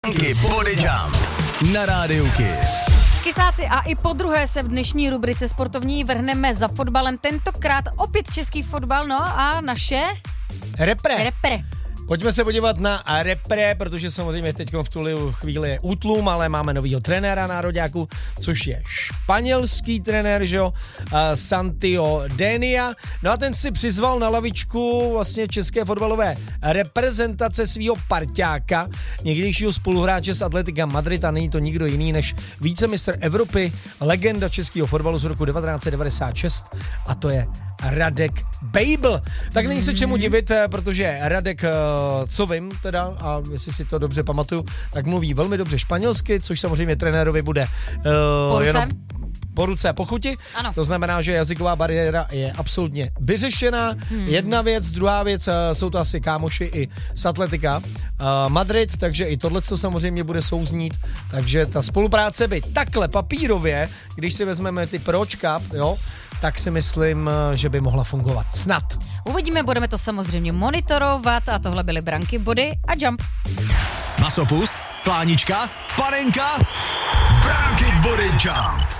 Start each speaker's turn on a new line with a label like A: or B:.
A: Body Jump na rádiu Kiss.
B: Kysáci, a i po druhé se v dnešní rubrice sportovní vrhneme za fotbalem, tentokrát opět český fotbal, no a naše
C: Repre.
D: Pojďme se podívat na repre, protože samozřejmě teď v tuhle chvíli je útlum, ale máme novýho trenéra nároďáku, což je španělský trenér, že jo, Santiago Denia. No a ten si přizval na lavičku vlastně české fotbalové reprezentace svýho parťáka, někdejšího spoluhráče z Atletica Madrid, a není to nikdo jiný než vícemistr Evropy, legenda českého fotbalu z roku 1996, a to je Radek Bejbl. Tak není se čemu divit, protože Radek, co vím teda, a jestli si to dobře pamatuju, tak mluví velmi dobře španělsky, což samozřejmě trenérovi bude jenom po ruce a po chuti.
B: Ano.
D: To znamená, že jazyková bariéra je absolutně vyřešená. Jedna věc, druhá věc, jsou to asi kámoši i z Atletica Madrid, takže i tohleto samozřejmě bude souznít, takže ta spolupráce by takhle papírově, když si vezmeme ty pročka, jo, tak si myslím, že by mohla fungovat. Snad.
B: Uvidíme, budeme to samozřejmě monitorovat, a tohle byly branky, body a jump.
A: Masopust, plánička, panenka, branky Body Jump.